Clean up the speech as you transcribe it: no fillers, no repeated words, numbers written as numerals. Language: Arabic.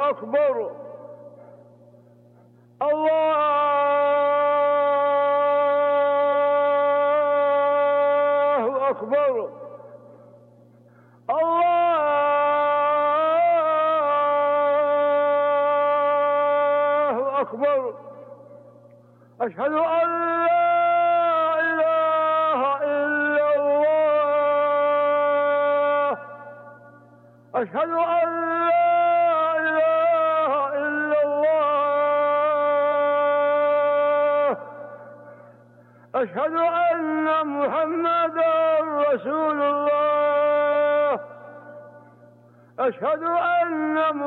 أكبر الله أكبر الله أكبر أشهد أن لا إله إلا الله أشهد أن لا إله إلا الله أشهد أن محمدا رسول الله أشهد أن